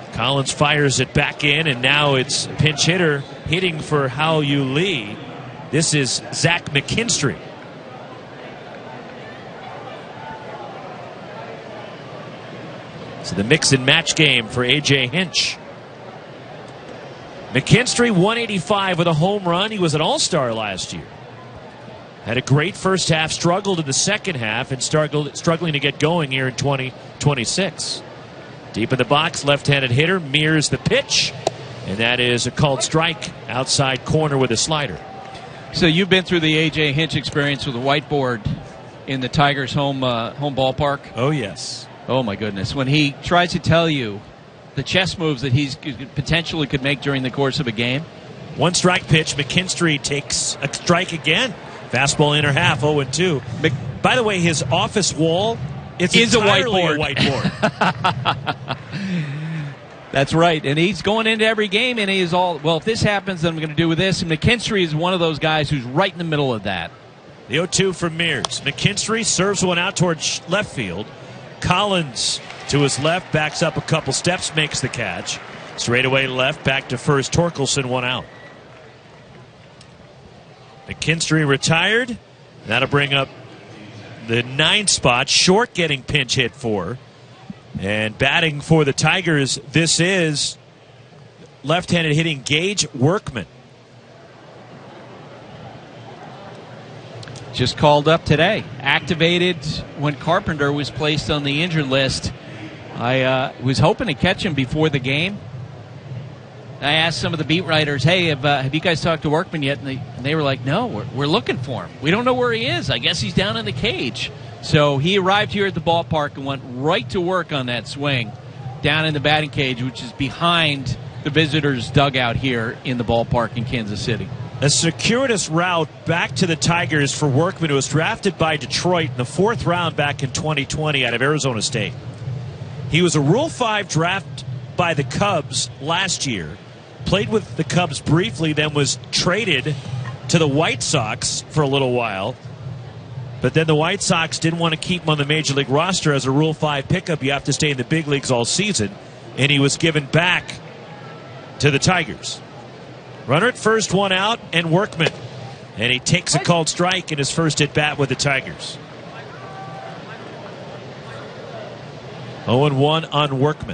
Collins fires it back in, and now it's a pinch hitter hitting for Hao-Yu Lee. This is Zach McKinstry. So the mix and match game for A.J. Hinch. McKinstry, 185 with a home run. He was an all-star last year. Had a great first half, struggled in the second half, and struggling to get going here in 2026. Deep in the box, left-handed hitter, mirrors the pitch, and that is a called strike outside corner with a slider. So you've been through the A.J. Hinch experience with a whiteboard in the Tigers' home ballpark? Oh, yes. Oh, my goodness. When he tries to tell you the chess moves that he potentially could make during the course of a game. One strike pitch, McKinstry takes a strike again. Fastball inner half, 0-2. By the way, his office wall is entirely a whiteboard. That's right, and he's going into every game, and he's all, well, if this happens, then I'm going to do with this. And McKinstry is one of those guys who's right in the middle of that. The 0-2 from Mears. McKinstry serves one out towards left field. Collins to his left, backs up a couple steps, makes the catch. Straight away left, back to first. Torkelson, one out. McKinstry retired. That'll bring up the 9th spot. Short getting pinch hit for. And batting for the Tigers, this is left-handed hitting Gage Workman. Just called up today. Activated when Carpenter was placed on the injured list. I was hoping to catch him before the game. I asked some of the beat writers, hey, have you guys talked to Workman yet? And they were like, no, we're looking for him. We don't know where he is. I guess he's down in the cage. So he arrived here at the ballpark and went right to work on that swing down in the batting cage, which is behind the visitors' dugout here in the ballpark in Kansas City. A circuitous route back to the Tigers for Workman, who was drafted by Detroit in the 4th round back in 2020 out of Arizona State. He was a Rule 5 draft by the Cubs last year, played with the Cubs briefly, then was traded to the White Sox for a little while. But then the White Sox didn't want to keep him on the Major League roster as a Rule 5 pickup. You have to stay in the big leagues all season. And he was given back to the Tigers. Runner at first, one out, and Workman. And he takes a called strike in his first at-bat with the Tigers. 0-1 on Workman.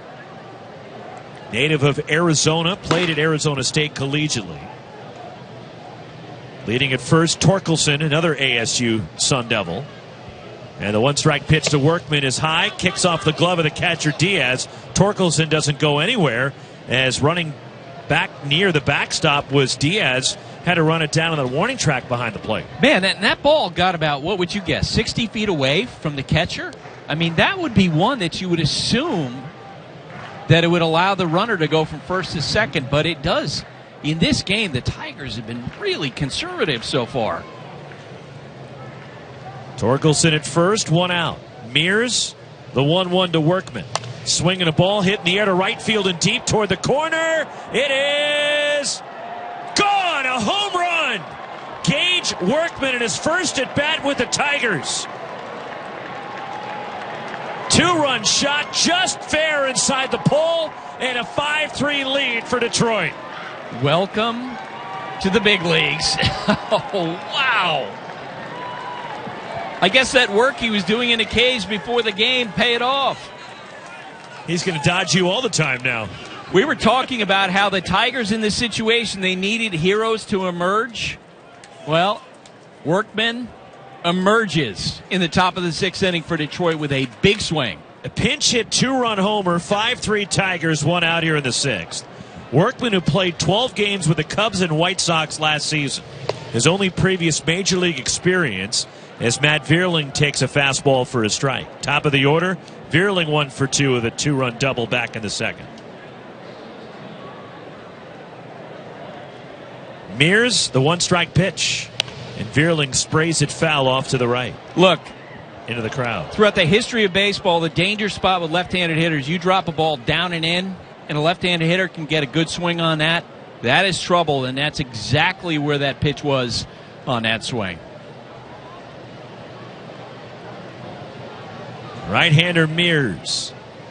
Native of Arizona, played at Arizona State collegiately. Leading at first, Torkelson, another ASU Sun Devil. And the one-strike pitch to Workman is high, kicks off the glove of the catcher Diaz. Torkelson doesn't go anywhere, as running back near the backstop was Diaz. Had to run it down on the warning track behind the plate. Man, that ball got about, what would you guess, 60 feet away from the catcher? I mean, that would be one that you would assume that it would allow the runner to go from first to second, but it does. In this game, the Tigers have been really conservative so far. Torkelson at first, one out. Mears, the 1-1 to Workman. Swinging a ball, hit in the air to right field and deep toward the corner. It is gone! A home run! Gage Workman in his first at bat with the Tigers. 2-run shot, just fair inside the pole, and a 5-3 lead for Detroit. Welcome to the big leagues. Oh, wow. I guess that work he was doing in a cage before the game paid off. He's going to dodge you all the time now. We were talking about how the Tigers in this situation, they needed heroes to emerge. Well, Workman emerges in the top of the 6th inning for Detroit with a big swing. A pinch hit 2-run homer, 5-3 Tigers, one out here in the 6th. Workman, who played 12 games with the Cubs and White Sox last season. His only previous Major League experience as Matt Vierling takes a fastball for a strike. Top of the order, Vierling 1 for 2 with a 2-run double back in the 2nd. Mears, the 1-strike pitch. And Vierling sprays it foul off to the right. Look, into the crowd. Throughout the history of baseball, the danger spot with left-handed hitters, you drop a ball down and in, and a left-handed hitter can get a good swing on that. That is trouble, and that's exactly where that pitch was on that swing. Right-hander Mears.